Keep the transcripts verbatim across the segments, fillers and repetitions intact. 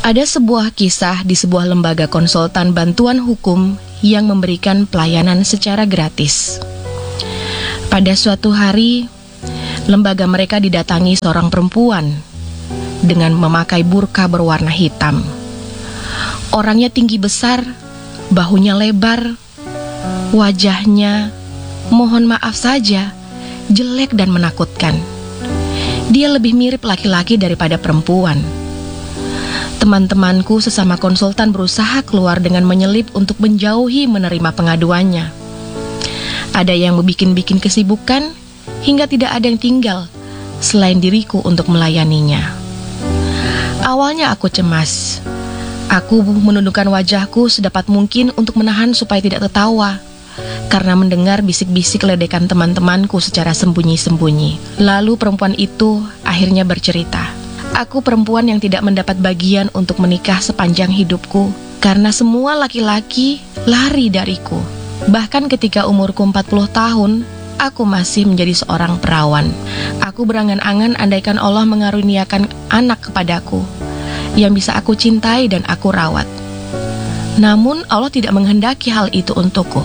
Ada sebuah kisah di sebuah lembaga konsultan bantuan hukum yang memberikan pelayanan secara gratis. Pada suatu hari, lembaga mereka didatangi seorang perempuan dengan memakai burka berwarna hitam. Orangnya tinggi besar, bahunya lebar, wajahnya, mohon maaf saja, jelek dan menakutkan. Dia lebih mirip laki-laki daripada perempuan. Teman-temanku sesama konsultan berusaha keluar dengan menyelip untuk menjauhi menerima pengaduannya. Ada yang membikin-bikin kesibukan hingga tidak ada yang tinggal selain diriku untuk melayaninya. Awalnya aku cemas. Aku menundukkan wajahku sedapat mungkin untuk menahan supaya tidak tertawa karena mendengar bisik-bisik ledekan teman-temanku secara sembunyi-sembunyi. Lalu perempuan itu akhirnya bercerita. Aku perempuan yang tidak mendapat bagian untuk menikah sepanjang hidupku karena semua laki-laki lari dariku. Bahkan ketika umurku empat puluh tahun, aku masih menjadi seorang perawan. Aku berangan-angan andaikan Allah mengaruniakan anak kepadaku yang bisa aku cintai dan aku rawat. Namun Allah tidak menghendaki hal itu untukku.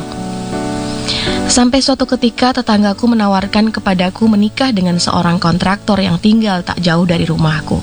Sampai suatu ketika tetanggaku menawarkan kepadaku menikah dengan seorang kontraktor yang tinggal tak jauh dari rumahku.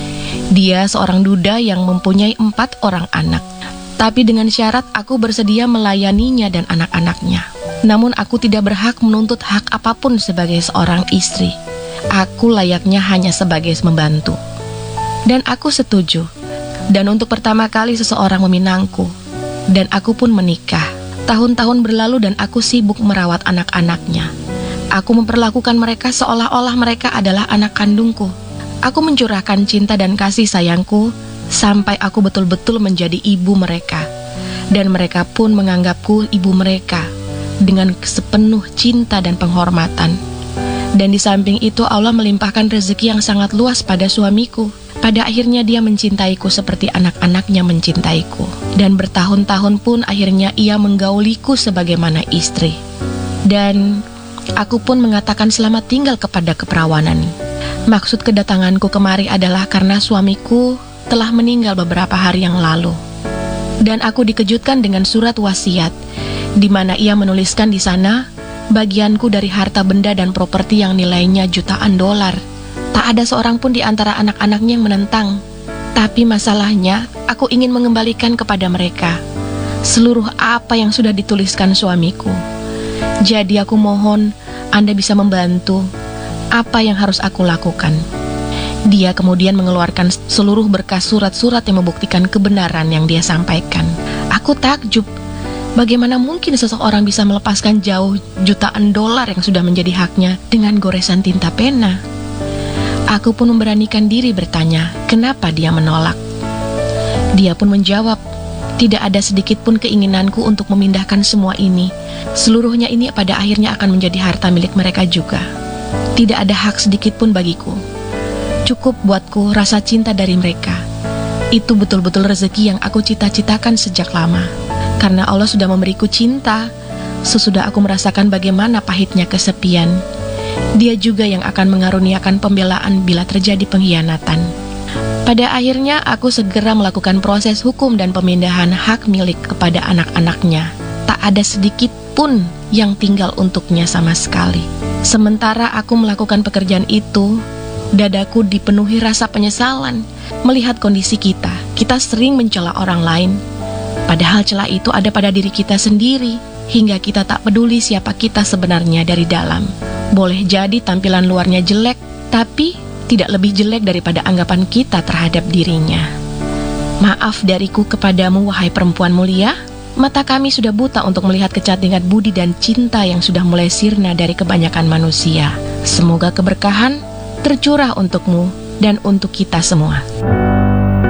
Dia seorang duda yang mempunyai empat orang anak. Tapi dengan syarat aku bersedia melayaninya dan anak-anaknya. Namun aku tidak berhak menuntut hak apapun sebagai seorang istri. Aku layaknya hanya sebagai membantu. Dan aku setuju. Dan untuk pertama kali seseorang meminangku. Dan aku pun menikah. Tahun-tahun berlalu dan aku sibuk merawat anak-anaknya. Aku memperlakukan mereka seolah-olah mereka adalah anak kandungku. Aku mencurahkan cinta dan kasih sayangku sampai aku betul-betul menjadi ibu mereka. Dan mereka pun menganggapku ibu mereka dengan sepenuh cinta dan penghormatan. Dan di samping itu Allah melimpahkan rezeki yang sangat luas pada suamiku. Pada akhirnya dia mencintaiku seperti anak-anaknya mencintaiku. Dan bertahun-tahun pun akhirnya ia menggauliku sebagaimana istri. Dan aku pun mengatakan selamat tinggal kepada keperawanan. Maksud kedatanganku kemari adalah karena suamiku telah meninggal beberapa hari yang lalu. Dan aku dikejutkan dengan surat wasiat, di mana ia menuliskan di sana, bagianku dari harta benda dan properti yang nilainya jutaan dolar. Tak ada seorang pun di antara anak-anaknya yang menentang. Tapi masalahnya, aku ingin mengembalikan kepada mereka seluruh apa yang sudah dituliskan suamiku. Jadi aku mohon Anda bisa membantu apa yang harus aku lakukan. Dia kemudian mengeluarkan seluruh berkas surat-surat yang membuktikan kebenaran yang dia sampaikan. Aku takjub, bagaimana mungkin seseorang bisa melepaskan jauh jutaan dolar yang sudah menjadi haknya dengan goresan tinta pena. Aku pun memberanikan diri bertanya, kenapa dia menolak? Dia pun menjawab, tidak ada sedikit pun keinginanku untuk memindahkan semua ini. Seluruhnya ini pada akhirnya akan menjadi harta milik mereka juga. Tidak ada hak sedikit pun bagiku. Cukup buatku rasa cinta dari mereka. Itu betul-betul rezeki yang aku cita-citakan sejak lama. Karena Allah sudah memberiku cinta, sesudah aku merasakan bagaimana pahitnya kesepian. Dia juga yang akan mengaruniakan pembelaan bila terjadi pengkhianatan. Pada akhirnya aku segera melakukan proses hukum dan pemindahan hak milik kepada anak-anaknya. Tak ada sedikit pun yang tinggal untuknya sama sekali. Sementara aku melakukan pekerjaan itu, dadaku dipenuhi rasa penyesalan melihat kondisi kita. Kita sering mencela orang lain, padahal celah itu ada pada diri kita sendiri, hingga kita tak peduli siapa kita sebenarnya dari dalam. Boleh jadi tampilan luarnya jelek, tapi tidak lebih jelek daripada anggapan kita terhadap dirinya. Maaf dariku kepadamu, wahai perempuan mulia. Mata kami sudah buta untuk melihat kecantikan budi dan cinta yang sudah mulai sirna dari kebanyakan manusia. Semoga keberkahan tercurah untukmu dan untuk kita semua.